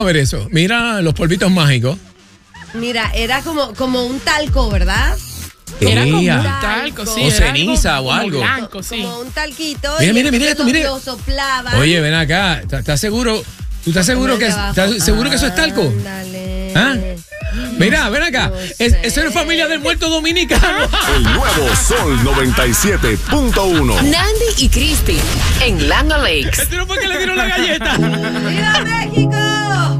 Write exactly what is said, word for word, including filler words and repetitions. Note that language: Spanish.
A ver eso. Mira los polvitos mágicos. Mira, era como, como un talco, ¿verdad? Era como un Ea. talco, sí. O era ceniza algo o algo. como blanco, sí. Como un talquito. Mira, y mira, mira entonces esto, lo- mira. Lo soplaban. Oye, ven acá. ¿Estás estás seguro? ¿Tú estás seguro que, Debajo. estás seguro que eso es talco? Ándale. ¿Ah? Mira, ven acá. No Es, sé. eso es familia del muerto dominicano. El nuevo Sol noventa y siete punto uno. Nandy y Cristi en Land O'Lakes. Esto no fue que le dieron la galleta. ¡Viva México!